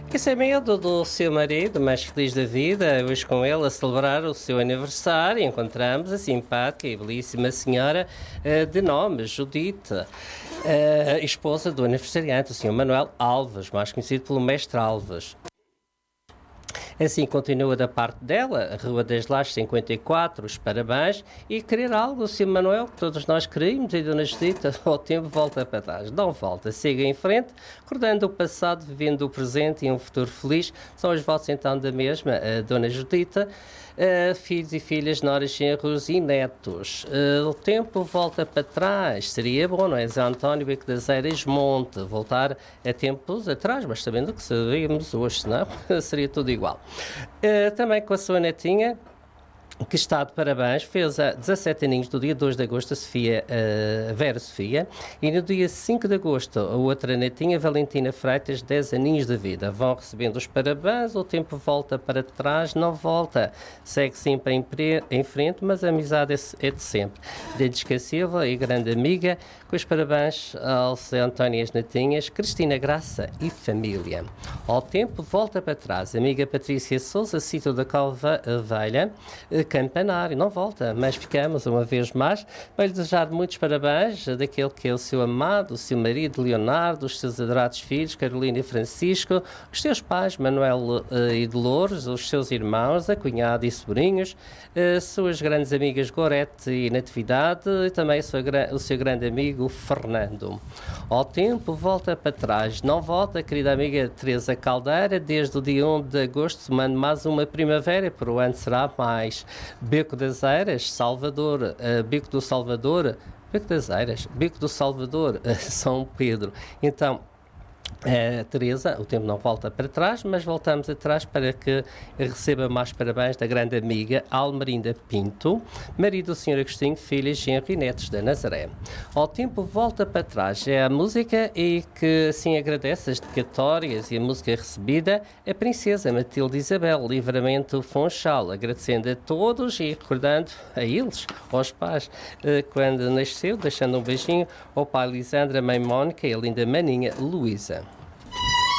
Casamento do seu marido, mais feliz da vida, hoje com ele a celebrar o seu aniversário, encontramos a simpática e belíssima senhora de nome Judite, esposa do aniversariante, o senhor Manuel Alves, mais conhecido pelo Mestre Alves. Assim continua da parte dela, a Rua das Lajes 54, os parabéns, e querer algo, Sr. Manuel, que todos nós queríamos, e Dona Judita, ao tempo volta para trás. Não volta, siga em frente, recordando o passado, vivendo o presente e um futuro feliz. São os votos então da mesma, a Dona Judita, filhos e filhas, noras, genros e netos. O tempo volta para trás, seria bom, não é? Zé António Beco das Eiras Monte, voltar a tempos atrás, mas sabendo que sabíamos hoje, senão seria tudo igual. Também com a sua netinha, que está de parabéns, fez a 17 aninhos do dia 2 de agosto, a Vera Sofia, e no dia 5 de agosto, a outra netinha, Valentina Freitas, 10 aninhos de vida. Vão recebendo os parabéns, o tempo volta para trás, não volta, segue sempre em frente, mas a amizade é de sempre. Desde Silva e grande amiga, com os parabéns ao Zé António e as netinhas, Cristina Graça e família. Ao tempo volta para trás, amiga Patrícia Sousa, sítio da Calvelha, Campanário, não volta, mas ficamos uma vez mais para lhe desejar muitos parabéns daquele que é o seu amado, o seu marido Leonardo, os seus adorados filhos Carolina e Francisco, os seus pais Manuel e Dolores, os seus irmãos, a cunhada e sobrinhos, suas grandes amigas Gorete e Natividade e também o seu grande amigo Fernando. Ao tempo volta para trás, não volta, querida amiga Teresa Caldeira, desde o dia 1 de agosto, somando mais uma primavera, por o ano será mais. Beco das Eiras, Salvador, Beco do Salvador, Beco das Eiras, Beco do Salvador, São Pedro. Então, Teresa, o tempo não volta para trás, mas voltamos atrás para que receba mais parabéns da grande amiga Almerinda Pinto, marido do Sr. Agostinho, filhas, genro e netos da Nazaré. Ao tempo volta para trás é a música e que assim agradece as dedicatórias e a música recebida a Princesa Matilde Isabel Livramento Funchal, agradecendo a todos e recordando a eles, aos pais, quando nasceu, deixando um beijinho ao pai Lisandra, a mãe Mónica e a linda maninha Luísa.